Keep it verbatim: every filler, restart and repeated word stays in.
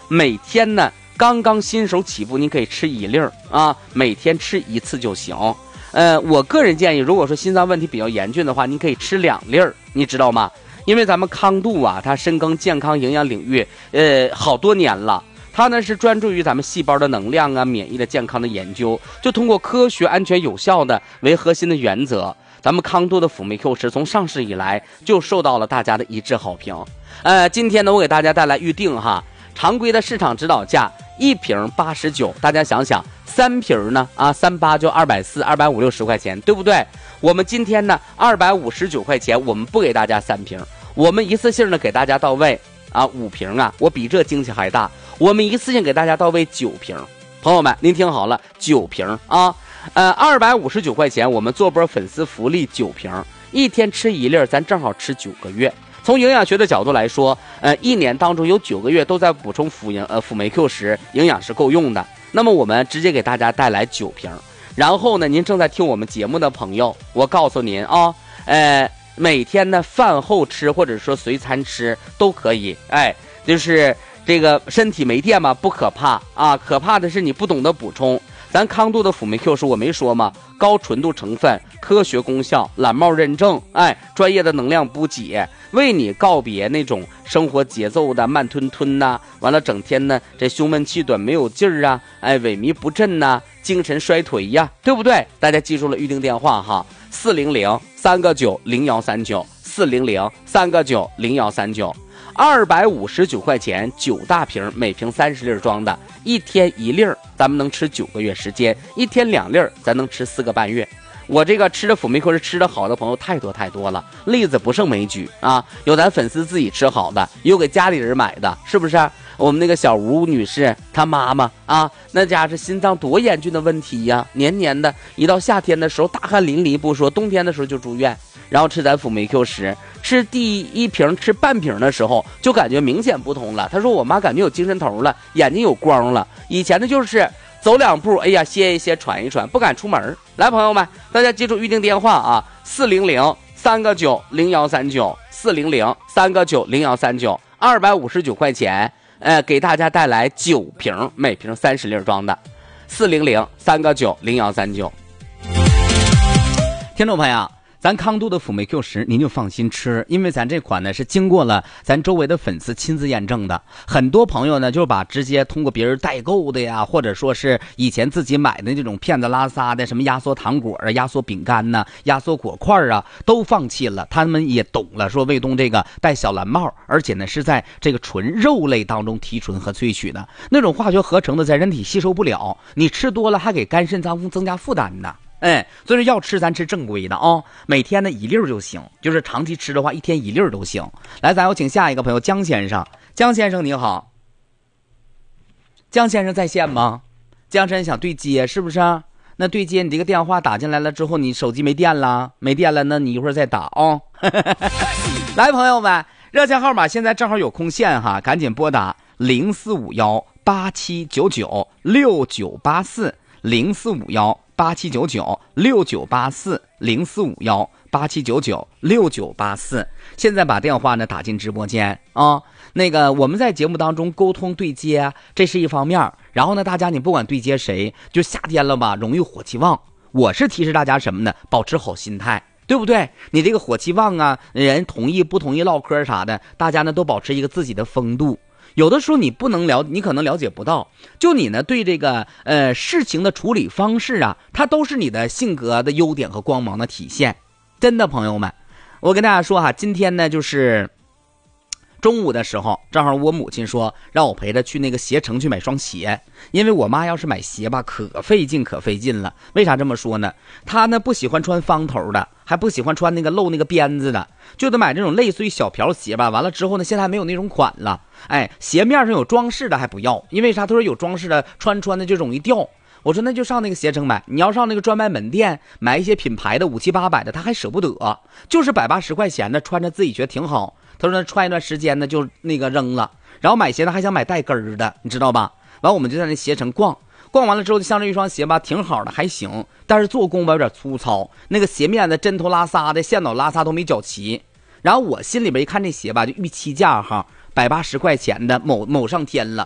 每天呢刚刚新手起步，你可以吃一粒儿啊，每天吃一次就行。呃，我个人建议，如果说心脏问题比较严峻的话，你可以吃两粒儿，你知道吗？因为咱们康度啊，它深耕健康营养领域，呃，好多年了。它呢是专注于咱们细胞的能量啊、免疫的健康的研究，就通过科学、安全、有效的为核心的原则，咱们康度的辅酶 Q 十从上市以来就受到了大家的一致好评。呃，今天呢，我给大家带来预定哈，常规的市场指导价一瓶八十九，大家想想，三瓶呢啊，三八就二百四，二百五六十块钱，对不对？我们今天呢，二百五十九块钱，我们不给大家三瓶，我们一次性的给大家到位啊，五瓶啊，我比这惊喜还大。我们一次性给大家到位九瓶，朋友们，您听好了，九瓶啊，呃，二百五十九块钱，我们做波粉丝福利九瓶，一天吃一粒，咱正好吃九个月。从营养学的角度来说，呃，一年当中有九个月都在补充辅营呃辅酶 Q 十，营养是够用的。那么我们直接给大家带来九瓶，然后呢，您正在听我们节目的朋友，我告诉您啊，呃，每天呢饭后吃或者说随餐吃都可以，哎，就是。这个身体没电嘛不可怕啊，可怕的是你不懂得补充。咱康度的辅酶 Q 十我没说吗？高纯度成分，科学功效，蓝帽认证，哎，专业的能量补给，为你告别那种生活节奏的慢吞吞呐、啊，完了整天呢这胸闷气短没有劲儿啊，哎，萎靡不振呐、啊，精神衰退呀，对不对？大家记住了预定电话哈，四零零三个九零幺三九，四零零三个九零幺三九。二百五十九块钱，九大瓶，每瓶三十粒装的，一天一粒儿，咱们能吃九个月时间；一天两粒儿，咱能吃四个半月。我这个吃的辅酶 Q 十吃的好的朋友太多太多了，例子不胜枚举啊！有咱粉丝自己吃好的，有给家里人买的，是不是？我们那个小吴女士她妈妈啊，那家是心脏多严峻的问题呀，年年的一到夏天的时候大汗淋漓不说，冬天的时候就住院。然后吃咱辅酶 Q 十，吃第一瓶吃半瓶的时候就感觉明显不同了。他说我妈感觉有精神头了，眼睛有光了，以前的就是走两步，哎呀歇一歇喘一喘，不敢出门。来朋友们，大家记住预定电话啊，四零零三个九零幺三九，四零零三个九零幺三九，二百五十九块钱，呃，给大家带来九瓶，每瓶三十粒装的，四零零三个九零幺三九。听众朋友，咱康度的辅酶 Q 十您就放心吃，因为咱这款呢是经过了咱周围的粉丝亲自验证的。很多朋友呢就是把直接通过别人代购的呀，或者说是以前自己买的这种骗子拉撒的什么压缩糖果啊、压缩饼干呐、压缩果块啊，都放弃了。他们也懂了，说卫东这个带小蓝帽，而且呢是在这个纯肉类当中提纯和萃取的，那种化学合成的在人体吸收不了，你吃多了还给肝肾脏增加负担呢。哎，所以说要吃咱吃正规的啊、哦，每天呢一粒就行，就是长期吃的话一天一粒都行。来，咱有请下一个朋友江先生，江先生你好，江先生在线吗？江先生想对接是不是？那对接你这个电话打进来了之后，你手机没电了，没电了，那你一会儿再打啊、哦。来，朋友们，热线号码现在正好有空线哈，赶紧拨打零四五幺八七九九六九八四零四五幺。八七九九六九八四零四五幺八七九九六九八四，现在把电话呢打进直播间啊。那个我们在节目当中沟通对接，这是一方面。然后呢，大家你不管对接谁，就夏天了吧，容易火气旺。我是提示大家什么呢？保持好心态，对不对？你这个火气旺啊，人同意不同意唠嗑啥的，大家呢都保持一个自己的风度。有的时候你不能了，你可能了解不到，就你呢对这个呃事情的处理方式啊，它都是你的性格的优点和光芒的体现。真的朋友们，我跟大家说哈，今天呢就是中午的时候，正好我母亲说让我陪她去那个鞋城去买双鞋，因为我妈要是买鞋吧可费劲可费劲了。为啥这么说呢？她呢不喜欢穿方头的，还不喜欢穿那个露那个边子的，就得买这种类似于小瓢鞋吧。完了之后呢，现在还没有那种款了。哎，鞋面上有装饰的还不要，因为啥？他说有装饰的穿穿的就容易掉。我说那就上那个鞋城买，你要上那个专卖门店买一些品牌的五七八百的，他还舍不得，就是百八十块钱的，穿着自己觉得挺好。他说那穿一段时间呢就那个扔了，然后买鞋呢还想买带跟儿的，你知道吧？完我们就在那鞋城逛，逛完了之后就像这一双鞋吧，挺好的，还行，但是做工吧有点粗糙，那个鞋面的针头拉撒的，线脑拉撒都没绞齐。然后我心里边一看这鞋吧，就预期价哈，百八十块钱的某某上天了。